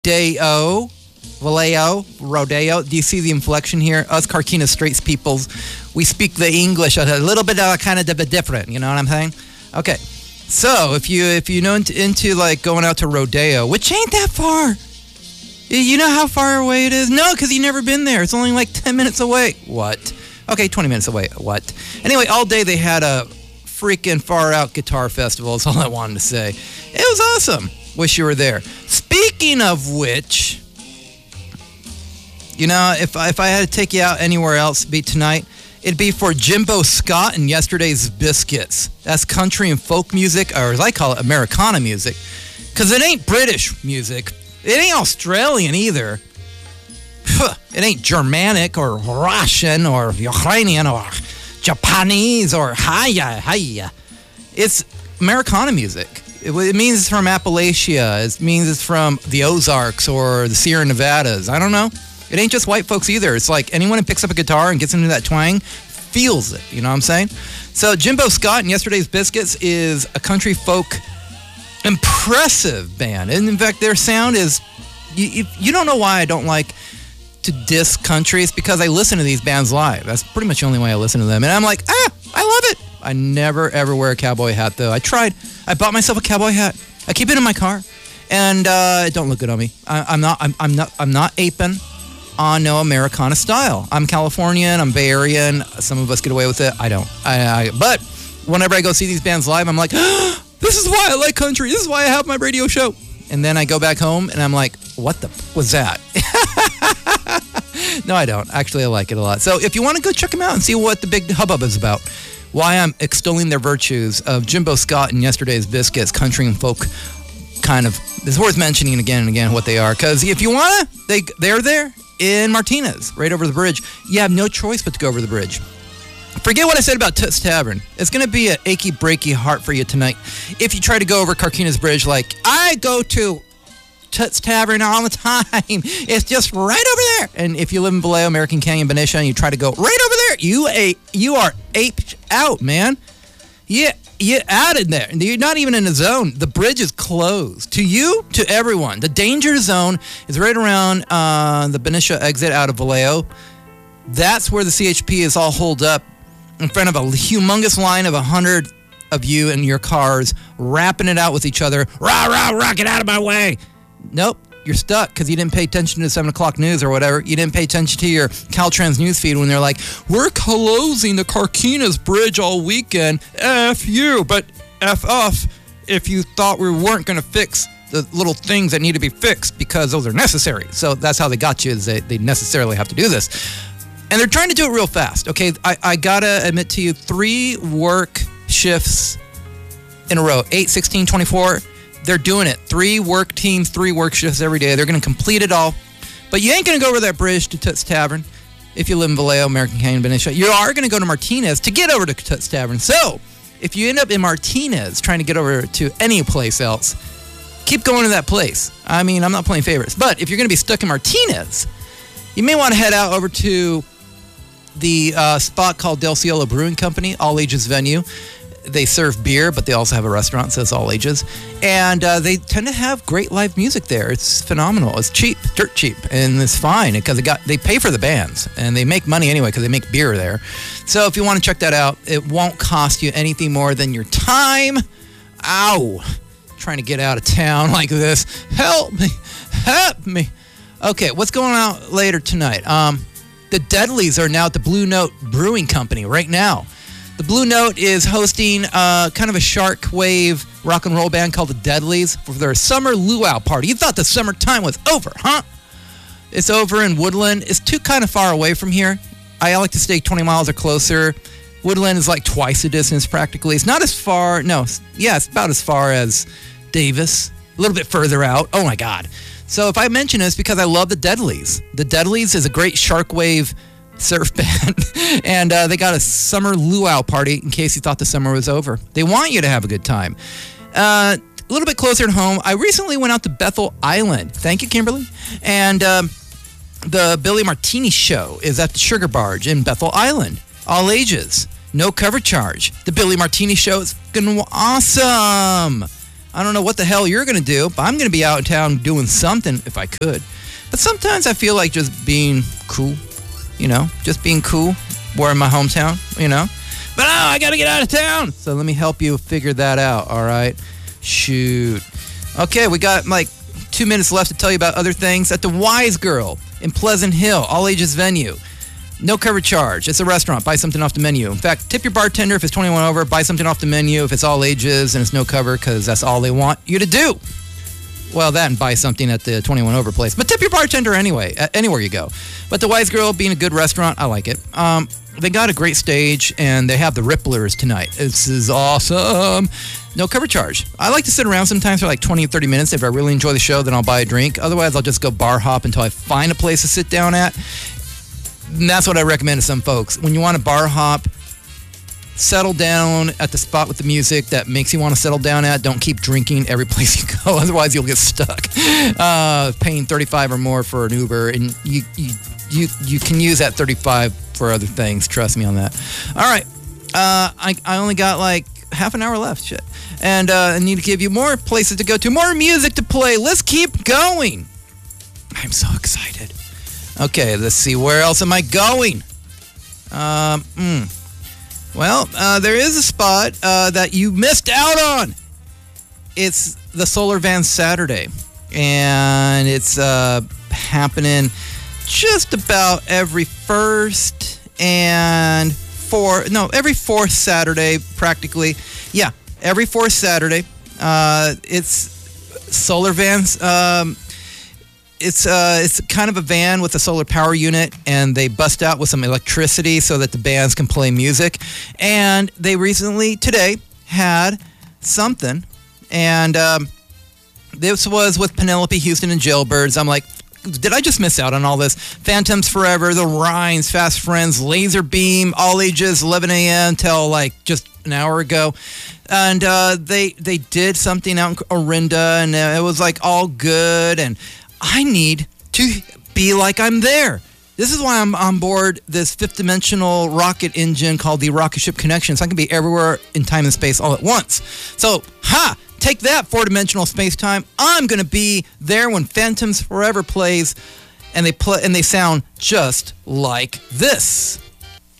Rodeo. Do you see the inflection here? Us Carquinez Straits peoples, we speak the English a little bit kind of different. You know what I'm saying? Okay. So if you know into like going out to Rodeo, which ain't that far. You know how far away it is? No, because you've never been there. It's only like 10 minutes away. What? Okay, 20 minutes away. What? Anyway, all day they had a freaking far-out guitar festival is all I wanted to say. It was awesome. Wish you were there. Speaking of which, you know, if I had to take you out anywhere else to be tonight, it'd be for Jimbo Scott and Yesterday's Biscuits. That's country and folk music, or as I call it, Americana music. Because it ain't British music. It ain't Australian either. It ain't Germanic or Russian or Ukrainian or Japanese or Haya. It's Americana music. It means it's from Appalachia. It means it's from the Ozarks or the Sierra Nevadas. I don't know. It ain't just white folks either. It's like anyone who picks up a guitar and gets into that twang feels it. You know what I'm saying? So Jimbo Scott and Yesterday's Biscuits is a country folk impressive band. And in fact, their sound is... You don't know why I don't like to diss country. It's because I listen to these bands live. That's pretty much the only way I listen to them. And I'm like, I love it. I never, ever wear a cowboy hat, though. I tried. I bought myself a cowboy hat. I keep it in my car. And it don't look good on me. I'm not aping on no Americana style. I'm Californian. I'm Bay Arean. Some of us get away with it. I don't. But whenever I go see these bands live, I'm like, this is why I like country. This is why I have my radio show. And then I go back home and I'm like, what the was that? No, I don't. Actually, I like it a lot. So if you want to go check them out and see what the big hubbub is about, why I'm extolling their virtues of Jimbo Scott and Yesterday's Biscuits, country and folk kind of, it's worth mentioning again and again what they are. Because if you want to, they're there in Martinez, right over the bridge. You have no choice but to go over the bridge. Forget what I said about Toots Tavern. It's going to be an achy, breaky heart for you tonight. If you try to go over Carquinez Bridge like, I go to Toots Tavern all the time. It's just right over there. And if you live in Vallejo, American Canyon, Benicia, and you try to go right over there, you are aped out, man. Yeah, you're out in there. You're not even in a zone. The bridge is closed. To you, to everyone. The danger zone is right around the Benicia exit out of Vallejo. That's where the CHP is all holed up in front of a humongous line of 100 of you in your cars, rapping it out with each other. Rah, rah, rah, get out of my way. Nope, you're stuck because you didn't pay attention to the 7 o'clock news or whatever. You didn't pay attention to your Caltrans newsfeed when they're like, we're closing the Carquinez Bridge all weekend. F you, but F off if you thought we weren't going to fix the little things that need to be fixed because those are necessary. So that's how they got you, is they necessarily have to do this. And they're trying to do it real fast, okay? I gotta admit to you, 3 work shifts in a row, 8, 16, 24. They're doing it. 3 work teams, 3 work shifts every day. They're going to complete it all. But you ain't going to go over that bridge to Toots Tavern if you live in Vallejo, American Canyon, Benicia. You are going to go to Martinez to get over to Toots Tavern. So if you end up in Martinez trying to get over to any place else, keep going to that place. I mean, I'm not playing favorites. But if you're going to be stuck in Martinez, you may want to head out over to the spot called Del Cielo Brewing Company, all ages venue. They serve beer, but they also have a restaurant, so it's all ages. And they tend to have great live music there. It's phenomenal. It's cheap, dirt cheap, and it's fine because they pay for the bands, and they make money anyway because they make beer there. So if you want to check that out, it won't cost you anything more than your time. Ow. Trying to get out of town like this. Help me. Help me. Okay, what's going on later tonight? The Deadlies are now at the Blue Note Brewing Company right now. The Blue Note is hosting kind of a shark wave rock and roll band called the Deadlies for their summer luau party. You thought the summertime was over, huh? It's over in Woodland. It's too kind of far away from here. I like to stay 20 miles or closer. Woodland is like twice the distance practically. It's not as far. No, yeah, it's about as far as Davis. A little bit further out. Oh, my God. So if I mention it, it's because I love the Deadlies. The Deadlies is a great shark wave surf band, and they got a summer luau party in case you thought the summer was over. They want you to have a good time. A little bit closer to home, I recently went out to Bethel Island. Thank you, Kimberly. And the Billy Martini Show is at the Sugar Barge in Bethel Island. All ages. No cover charge. The Billy Martini Show is fucking awesome. I don't know what the hell you're going to do, but I'm going to be out in town doing something if I could. But sometimes I feel like just being cool, just being cool. We're in my hometown, But I got to get out of town. So let me help you figure that out, all right? Shoot. Okay, we got like 2 minutes left to tell you about other things. At the Wise Girl in Pleasant Hill, all ages venue. No cover charge. It's a restaurant. Buy something off the menu. In fact, tip your bartender if it's 21 over. Buy something off the menu if it's all ages and it's no cover, because that's all they want you to do. Well, that and buy something at the 21 over place. But tip your bartender anyway, anywhere you go. But the Wise Girl being a good restaurant, I like it. They got a great stage, and they have the Ripplers tonight. This is awesome. No cover charge. I like to sit around sometimes for like 20 or 30 minutes. If I really enjoy the show, then I'll buy a drink. Otherwise, I'll just go bar hop until I find a place to sit down at. And that's what I recommend to some folks. When you want to bar hop, settle down at the spot with the music that makes you want to settle down at. Don't keep drinking every place you go, otherwise you'll get stuck. Paying $35 or more for an Uber, and you can use that $35 for other things. Trust me on that. All right, I only got like half an hour left. Shit, and I need to give you more places to go to, more music to play. Let's keep going. I'm so excited. Okay, let's see. Where else am I going? Well, there is a spot that you missed out on. It's the Solar Van Saturday, and it's happening just about every fourth Saturday, practically. Yeah, every fourth Saturday. It's Solar Vans. It's kind of a van with a solar power unit, and they bust out with some electricity so that the bands can play music. And they recently, today, had something, and this was with Penelope Houston and Jailbirds. I'm like, did I just miss out on all this? Phantoms Forever, The Rhines, Fast Friends, Laser Beam, all ages, 11 a.m. till like just an hour ago. And they did something out in Orinda, and it was like all good, and I need to be like I'm there. This is why I'm on board this fifth dimensional rocket engine called the Rocket Ship Connection. So I can be everywhere in time and space all at once. So, take that, four-dimensional space-time. I'm going to be there when Phantoms Forever plays, and they sound just like this.